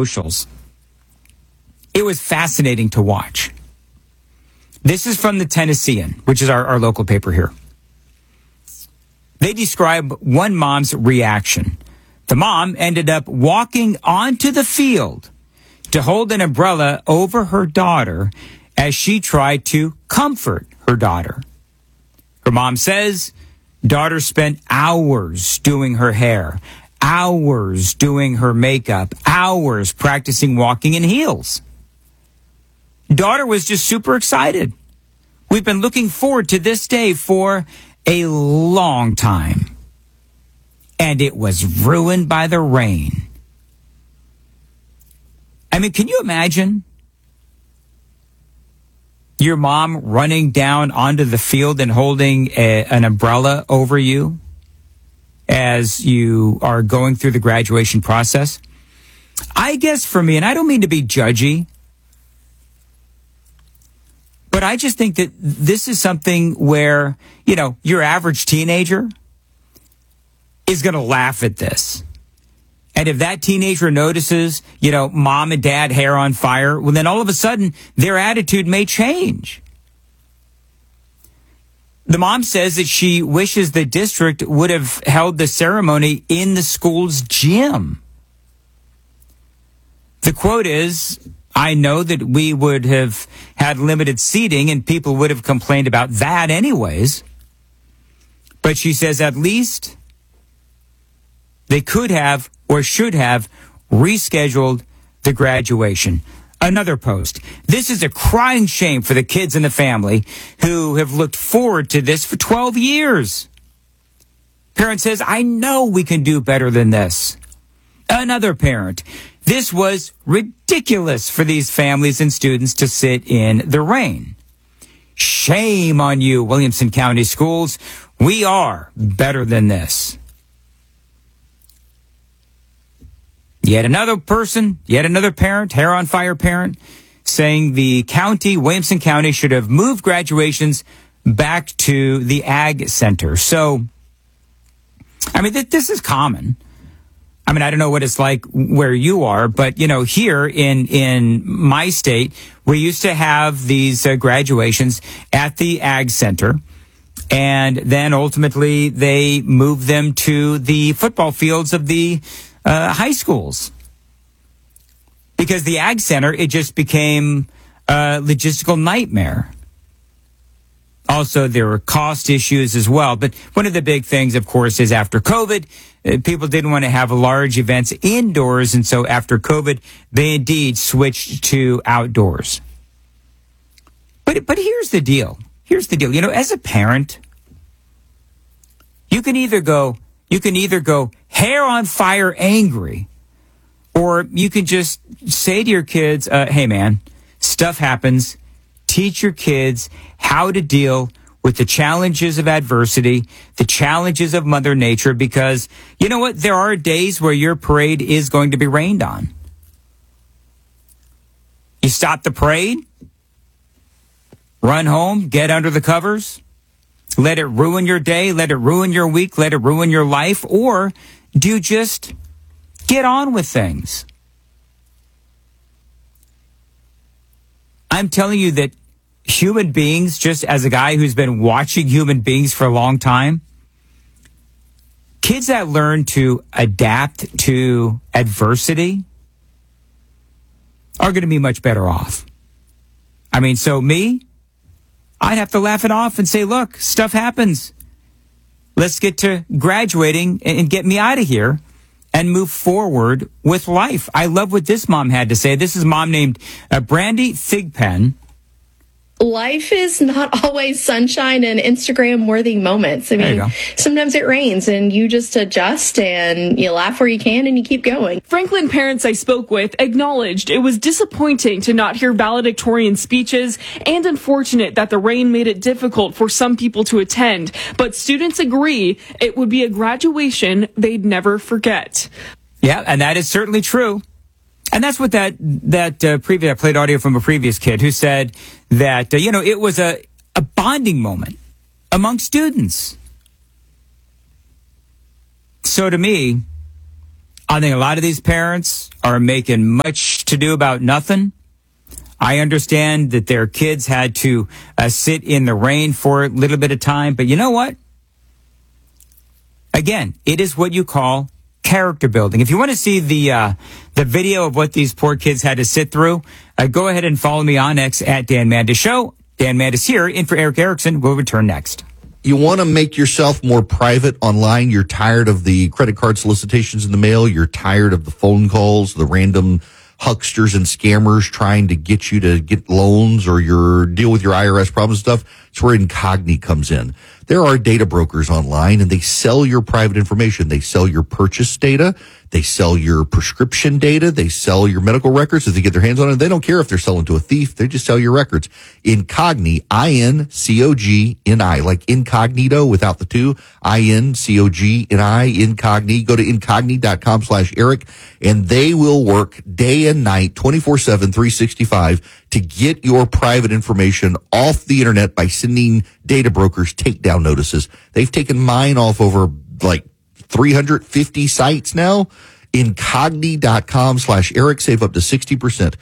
socials. It was fascinating to watch. This is from the Tennessean, which is our local paper here. They describe one mom's reaction. The mom ended up walking onto the field to hold an umbrella over her daughter as she tried to comfort her daughter. Her mom says daughter spent hours doing her hair, hours doing her makeup, hours practicing walking in heels. Daughter was just super excited. We've been looking forward to this day for a long time. And it was ruined by the rain. I mean, can you imagine your mom running down onto the field and holding an umbrella over you as you are going through the graduation process? I guess for me, and I don't mean to be judgy, but I just think that this is something where, you know, your average teenager is going to laugh at this. And if that teenager notices, you know, mom and dad hair on fire, well, then all of a sudden their attitude may change. The mom says that she wishes the district would have held the ceremony in the school's gym. The quote is, I know that we would have had limited seating and people would have complained about that anyways. But she says at least they could have or should have rescheduled the graduation. Another post. This is a crying shame for the kids and the family who have looked forward to this for 12 years. Parent says, I know we can do better than this. Another parent. This was ridiculous for these families and students to sit in the rain. Shame on you, Williamson County Schools. We are better than this. Yet another person, yet another parent, hair on fire parent, saying the county, Williamson County, should have moved graduations back to the Ag Center. So, I mean, this is common. I mean, I don't know what it's like where you are, but, you know, here in my state, we used to have these graduations at the Ag Center. And then ultimately they moved them to the football fields of the high schools. Because the Ag Center, it just became a logistical nightmare. Also, there were cost issues as well. But one of the big things, of course, is after COVID, people didn't want to have large events indoors. And so after COVID, they indeed switched to outdoors. But here's the deal. Here's the deal. You know, as a parent, you can either go hair on fire angry, or you can just say to your kids, hey man, stuff happens. Teach your kids how to deal with the challenges of adversity, the challenges of Mother Nature, because you know what? There are days where your parade is going to be rained on. You stop the parade, run home, get under the covers, let it ruin your day, let it ruin your week, let it ruin your life, or do you just get on with things? I'm telling you that human beings, just as a guy who's been watching human beings for a long time, kids that learn to adapt to adversity are going to be much better off. I mean, so me, I'd have to laugh it off and say, look, stuff happens. Let's get to graduating and get me out of here and move forward with life. I love what this mom had to say. This is a mom named Brandy Thigpen. Life is not always sunshine and Instagram-worthy moments. I mean, sometimes it rains and you just adjust and you laugh where you can and you keep going. Franklin parents I spoke with acknowledged it was disappointing to not hear valedictorian speeches and unfortunate that the rain made it difficult for some people to attend. But students agree it would be a graduation they'd never forget. Yeah, and that is certainly true. And that's what I played audio from a previous kid who said that, it was a bonding moment among students. So to me, I think a lot of these parents are making much to do about nothing. I understand that their kids had to sit in the rain for a little bit of time, but you know what? Again, it is what you call character building. If you want to see the video of what these poor kids had to sit through, go ahead and follow me on X at Dan Mandis Show. Dan Mandis here, in for Eric Erickson. We'll return next. You want to make yourself more private online. You're tired of the credit card solicitations in the mail. You're tired of the phone calls, the random hucksters and scammers trying to get you to get loans or deal with your IRS problems and stuff. It's where Incogni comes in. There are data brokers online, and they sell your private information. They sell your purchase data. They sell your prescription data. They sell your medical records if they get their hands on it. They don't care if they're selling to a thief. They just sell your records. Incogni, I-N-C-O-G-N-I, like incognito without the two, I-N-C-O-G-N-I, Incogni. Go to incogni.com/Eric, and they will work day and night, 24/7, 365, to get your private information off the internet by sending data brokers takedown notices. They've taken mine off over like 350 sites now. Incogni.com/Eric. Save up to 60%.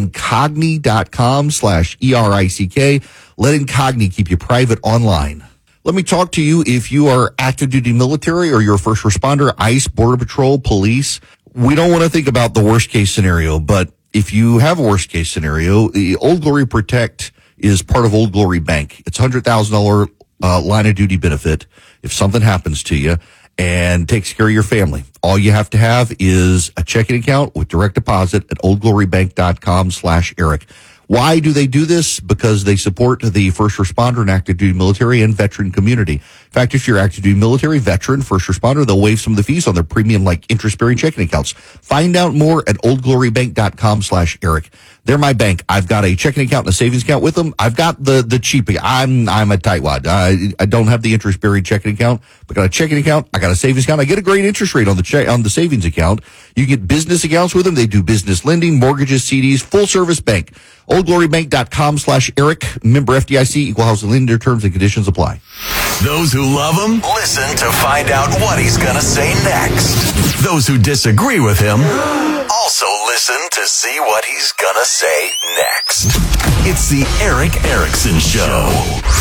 Incogni.com/ERICK. Let Incogni keep you private online. Let me talk to you if you are active duty military or you're a first responder, ICE, Border Patrol, police. We don't want to think about the worst case scenario, but if you have a worst case scenario, the Old Glory Protect is part of Old Glory Bank. It's $100,000 line of duty benefit if something happens to you, and takes care of your family. All you have to have is a checking account with direct deposit at oldglorybank.com/Eric. Why do they do this? Because they support the first responder and active duty military and veteran community. In fact, if you're active duty military, veteran, first responder, they'll waive some of the fees on their premium, like interest-bearing checking accounts. Find out more at oldglorybank.com/Eric. They're my bank. I've got a checking account and a savings account with them. I've got the cheap. I'm a tightwad. I don't have the interest-bearing checking account, but got a checking account. I got a savings account. I get a great interest rate on the savings account. You get business accounts with them. They do business lending, mortgages, CDs, full service bank. oldglorybank.com/Eric. Member FDIC, equal housing lender, terms and conditions apply. Those who love him, listen to find out what he's going to say next. Those who disagree with him, also listen to see what he's going to say next. It's the Eric Erickson Show.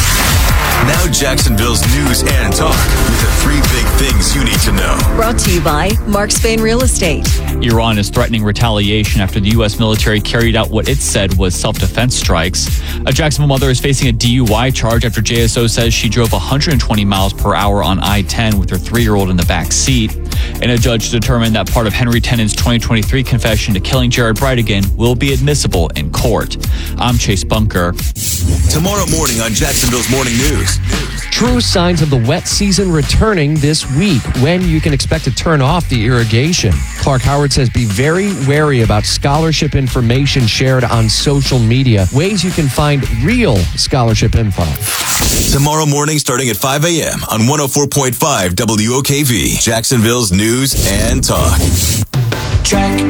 Now Jacksonville's news and talk with the 3 big things you need to know. Brought to you by Mark Spain Real Estate. Iran is threatening retaliation after the U.S. military carried out what it said was self-defense strikes. A Jacksonville mother is facing a DUI charge after JSO says she drove 120 miles per hour on I-10 with her 3-year-old in the back seat. And a judge determined that part of Henry Tennant's 2023 confession to killing Jared Bridegan will be admissible in court. I'm Chase Bunker. Tomorrow morning on Jacksonville's Morning News. True signs of the wet season returning this week, when you can expect to turn off the irrigation. Clark Howard says be very wary about scholarship information shared on social media. Ways you can find real scholarship info. Tomorrow morning starting at 5 a.m. on 104.5 WOKV, Jacksonville's news and talk. Check.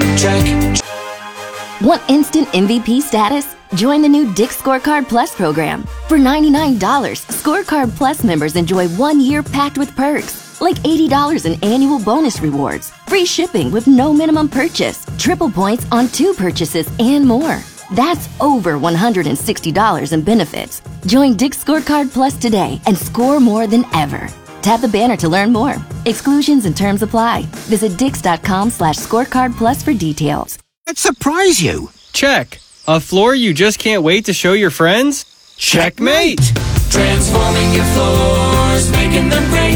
Want instant MVP status? Join the new Dick's Scorecard Plus program. For $99, Scorecard Plus members enjoy 1 year packed with perks, like $80 in annual bonus rewards, free shipping with no minimum purchase, triple points on 2 purchases, and more. That's over $160 in benefits. Join Dick's Scorecard Plus today and score more than ever. Tap the banner to learn more. Exclusions and terms apply. Visit Dix.com/scorecard plus for details. Let's surprise you. Check. A floor you just can't wait to show your friends? Checkmate! Transforming your floors, making them great.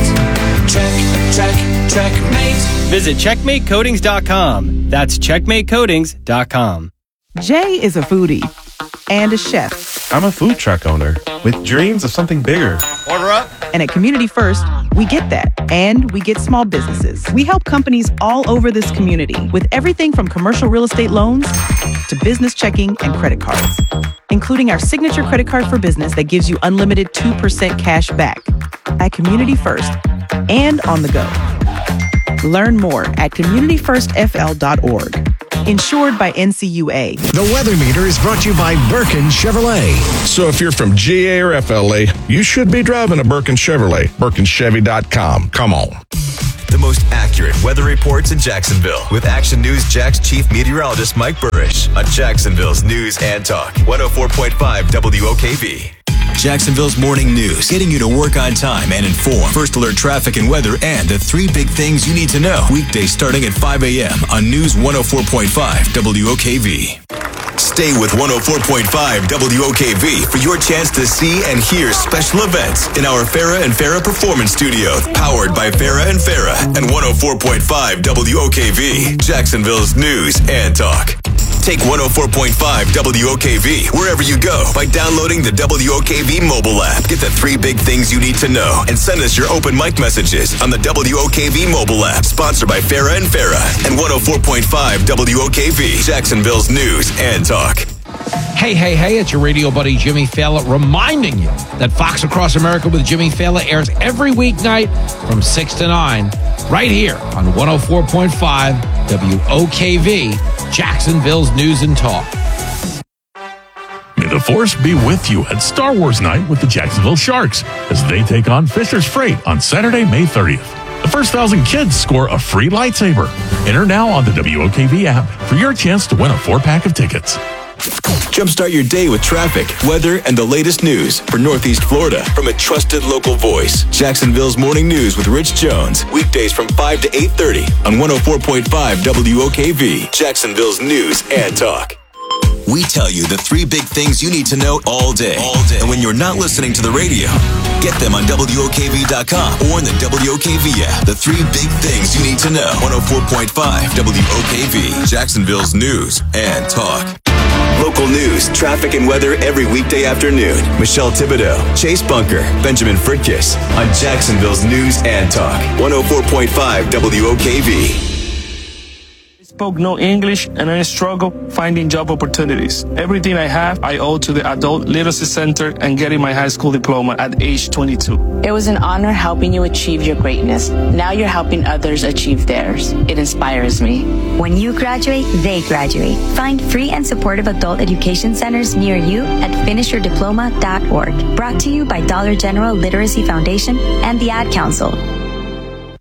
Checkmate. Visit CheckmateCoatings.com. That's CheckmateCoatings.com. Jay is a foodie and a chef. I'm a food truck owner with dreams of something bigger. Order up. And at Community First, we get that. And we get small businesses. We help companies all over this community with everything from commercial real estate loans to business checking and credit cards, including our signature credit card for business that gives you unlimited 2% cash back at Community First and on the go. Learn more at communityfirstfl.org. Insured by NCUA. The Weather Meter is brought to you by Birkin Chevrolet. So if you're from GA or FLA, you should be driving a Birkin Chevrolet. BirkinChevy.com. Come on. The most accurate weather reports in Jacksonville with Action News Jax Chief Meteorologist Mike Burrish on Jacksonville's News and Talk 104.5 WOKV. Jacksonville's morning news, getting you to work on time and informed. First alert traffic and weather and the 3 big things you need to know. Weekdays starting at 5 a.m. on News 104.5 WOKV. Stay with 104.5 WOKV for your chance to see and hear special events in our Farrah and Farrah Performance Studio, powered by Farrah and Farrah and 104.5 WOKV, Jacksonville's News and Talk. Take 104.5 WOKV wherever you go by downloading the WOKV mobile app. Get the 3 big things you need to know and send us your open mic messages on the WOKV mobile app. Sponsored by Farrah and Farrah and 104.5 WOKV, Jacksonville's News and Talk. Hey, it's your radio buddy Jimmy Fallon reminding you that Fox Across America with Jimmy Fallon airs every weeknight from 6 to 9 right here on 104.5 WOKV, Jacksonville's News and Talk. May the Force be with you at Star Wars Night with the Jacksonville Sharks as they take on Fisher's Freight on Saturday, May 30th. The first 1,000 kids score a free lightsaber. Enter now on the WOKV app for your chance to win a 4-pack of tickets. Jumpstart your day with traffic, weather, and the latest news for Northeast Florida from a trusted local voice. Jacksonville's Morning News with Rich Jones. Weekdays from 5 to 8:30 on 104.5 WOKV, Jacksonville's News and Talk. We tell you the 3 big things you need to know all day. And when you're not listening to the radio, get them on WOKV.com or in the WOKV app. The 3 big things you need to know. 104.5 WOKV, Jacksonville's News and Talk. Local news, traffic, and weather every weekday afternoon. Michelle Thibodeau, Chase Bunker, Benjamin Fritkiss on Jacksonville's News and Talk. 104.5 WOKV. Spoke no English and I struggle finding job opportunities. Everything I have, I owe to the Adult Literacy Center and getting my high school diploma at age 22. It was an honor helping you achieve your greatness. Now you're helping others achieve theirs. It inspires me. When you graduate, they graduate. Find free and supportive adult education centers near you at finishyourdiploma.org. Brought to you by Dollar General Literacy Foundation and the Ad Council.